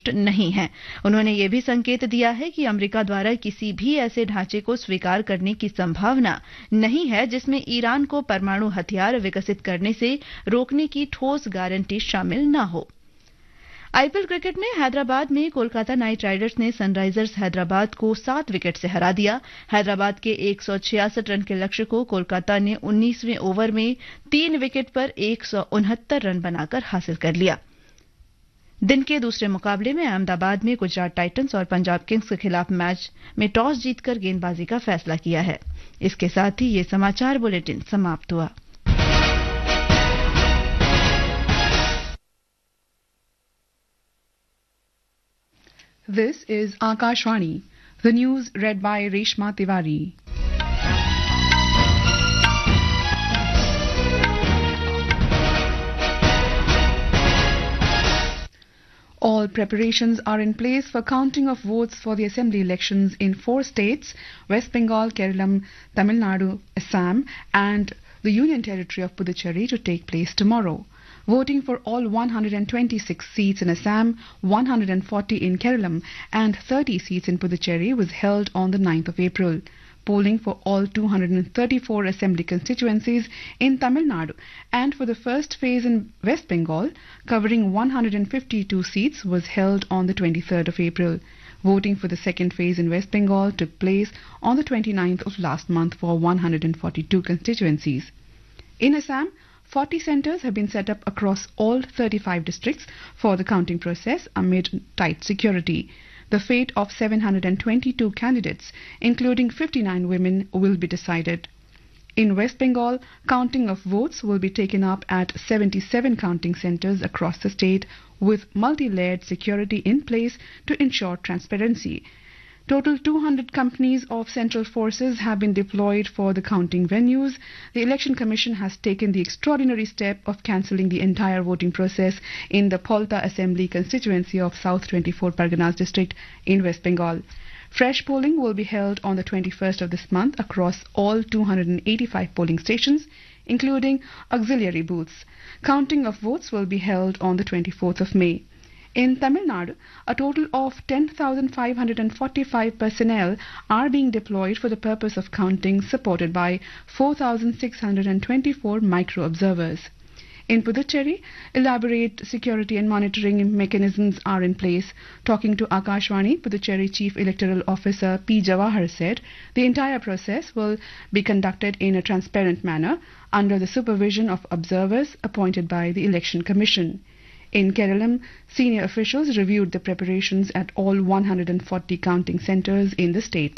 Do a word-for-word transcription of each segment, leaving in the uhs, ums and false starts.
नहीं है। उन्होंने ये भी संकेत दिया है कि अमेरिका द्वारा किसी भी ऐसे ढांचे को स्वीकार करने की संभावना नहीं है जिसमें ईरान को परमाणु हथियार विकसित करने से रोकने की ठोस गारंटी शामिल न हो। आईपीएल क्रिकेट में हैदराबाद में कोलकाता नाइट राइडर्स ने सनराइजर्स हैदराबाद को सात विकेट से हरा दिया। हैदराबाद के एक सौ छियासठ रन के लक्ष्य को कोलकाता ने उन्नीसवें ओवर में तीन विकेट पर एक सौ उनहत्तर रन बनाकर हासिल कर लिया। दिन के दूसरे मुकाबले में अहमदाबाद में गुजरात टाइटंस और पंजाब किंग्स के खिलाफ मैच में टॉस जीतकर गेंदबाजी का फैसला किया है। इसके साथ ही ये समाचार बुलेटिन समाप्त हुआ। This is Akashvani. The news read by Reshma Tiwari. All preparations are in place for counting of votes for the assembly elections in four states, West Bengal, Kerala, Tamil Nadu, Assam and the Union Territory of Puducherry to take place tomorrow. Voting for all one hundred twenty-six seats in Assam, one hundred forty in Kerala and thirty seats in Puducherry was held on the ninth of April. Polling for all two hundred thirty-four assembly constituencies in Tamil Nadu and for the first phase in West Bengal, covering one hundred fifty-two seats, was held on the twenty-third of April. Voting for the second phase in West Bengal took place on the twenty-ninth of last month for one hundred forty-two constituencies. In Assam, forty centres have been set up across all thirty-five districts for the counting process amid tight security. The fate of seven hundred twenty-two candidates, including fifty-nine women, will be decided. In West Bengal, counting of votes will be taken up at seventy-seven counting centres across the state with multi-layered security in place to ensure transparency. Total two hundred companies of central forces have been deployed for the counting venues. The Election Commission has taken the extraordinary step of cancelling the entire voting process in the Polta Assembly constituency of South twenty-four Parganas district in West Bengal. Fresh polling will be held on the twenty-first of this month across all two hundred eighty-five polling stations, including auxiliary booths. Counting of votes will be held on the twenty-fourth of May. In Tamil Nadu, a total of ten thousand five hundred forty-five personnel are being deployed for the purpose of counting, supported by four thousand six hundred twenty-four micro-observers. In Puducherry, elaborate security and monitoring mechanisms are in place. Talking to Akashvani, Puducherry Chief Electoral Officer P. Jawahar said the entire process will be conducted in a transparent manner under the supervision of observers appointed by the Election Commission. In Kerala, senior officials reviewed the preparations at all one hundred forty counting centres in the state.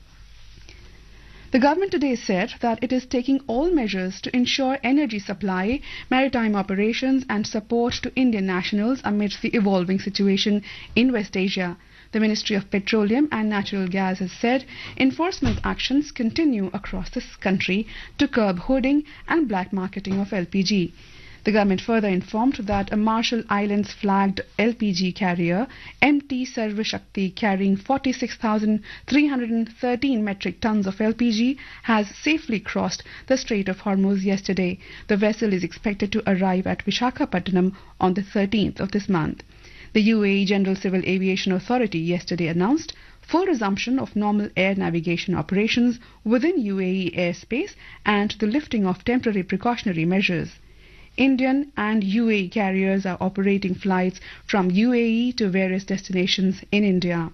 The government today said that it is taking all measures to ensure energy supply, maritime operations and support to Indian nationals amidst the evolving situation in West Asia. The Ministry of Petroleum and Natural Gas has said enforcement actions continue across this country to curb hoarding and black marketing of L P G. The government further informed that a Marshall Islands flagged L P G carrier M T Sarva Shakti carrying forty-six thousand three hundred thirteen metric tons of L P G has safely crossed the Strait of Hormuz yesterday. The vessel is expected to arrive at Visakhapatnam on the thirteenth of this month. The U A E General Civil Aviation Authority yesterday announced full resumption of normal air navigation operations within U A E airspace and the lifting of temporary precautionary measures. Indian and U A E carriers are operating flights from U A E to various destinations in India.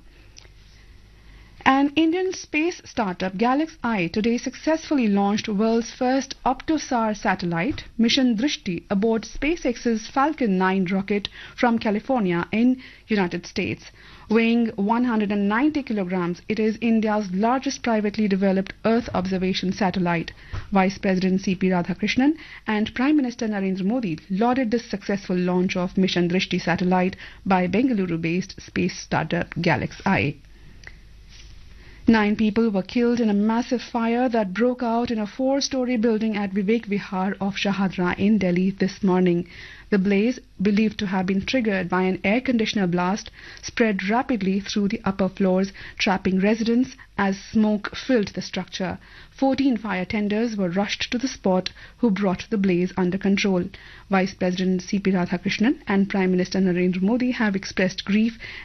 An Indian space startup, Galax I, today successfully launched world's first Optosar satellite, Mission Drishti, aboard SpaceX's Falcon nine rocket from California in United States. Weighing one hundred ninety kilograms, it is India's largest privately developed Earth observation satellite. Vice President C P Radhakrishnan and Prime Minister Narendra Modi lauded this successful launch of Mission Drishti satellite by Bengaluru-based space startup Galax I. Nine people were killed in a massive fire that broke out in a four-story building at Vivek Vihar of Shahadra in Delhi this morning. The blaze, believed to have been triggered by an air conditioner blast, spread rapidly through the upper floors, trapping residents as smoke filled the structure. Fourteen fire tenders were rushed to the spot, who brought the blaze under control. Vice President C P Radhakrishnan and Prime Minister Narendra Modi have expressed grief